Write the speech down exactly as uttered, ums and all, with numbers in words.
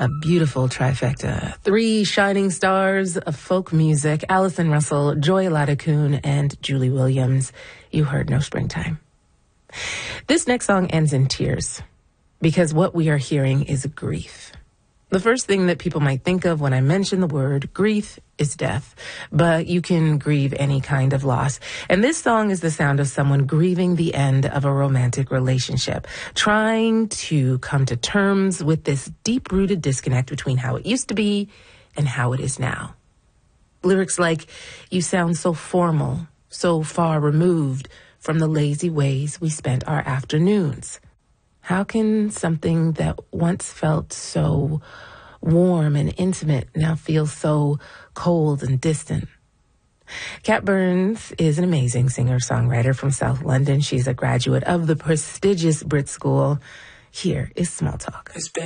A beautiful trifecta. Three shining stars of folk music, Allison Russell, Joy Ladakun, and Julie Williams. You heard No Springtime. This next song ends in tears because what we are hearing is grief. The first thing that people might think of when I mention the word grief is death, but you can grieve any kind of loss. And this song is the sound of someone grieving the end of a romantic relationship, trying to come to terms with this deep-rooted disconnect between how it used to be and how it is now. Lyrics like, "You sound so formal, so far removed from the lazy ways we spent our afternoons. How can something that once felt so warm and intimate now feel so cold and distant?" Kat Burns is an amazing singer-songwriter from South London. She's a graduate of the prestigious Brit School. Here is Small Talk.